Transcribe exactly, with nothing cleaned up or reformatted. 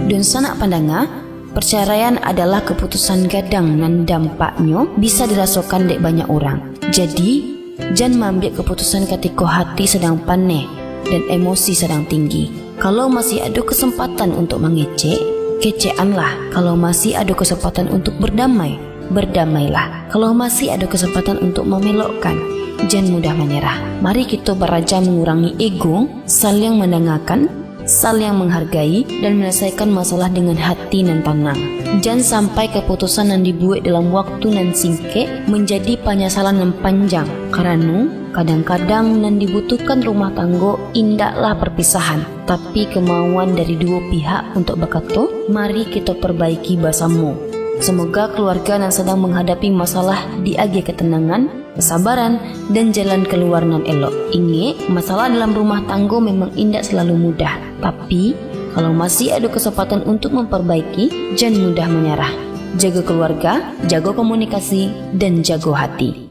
Dan sanak pandanga, perceraian adalah keputusan gadang dan dampaknya bisa dirasakan dek banyak orang. Jadi, jangan ambil keputusan ketika hati sedang panik dan emosi sedang tinggi. Kalau masih ada kesempatan untuk mengecek, keceanlah. Kalau masih ada kesempatan untuk berdamai, berdamailah. Kalau masih ada kesempatan untuk memelukkan, jangan mudah menyerah. Mari kita beraja mengurangi ego, saling mendengarkan, saling menghargai, dan menyelesaikan masalah dengan hati dan tenang. Jangan sampai keputusan yang dibuat dalam waktu yang singkat menjadi penyesalan yang panjang. Karena kadang-kadang yang dibutuhkan rumah tangga indahlah perpisahan, tapi kemauan dari dua pihak untuk berkata, mari kita perbaiki bersama. Semoga keluarga yang sedang menghadapi masalah diagi ketenangan, kesabaran, dan jalan keluar nan elok. Ingat, masalah dalam rumah tangga memang indah selalu mudah. Tapi, kalau masih ada kesempatan untuk memperbaiki, jangan mudah menyerah. Jaga keluarga, jaga komunikasi, dan jaga hati.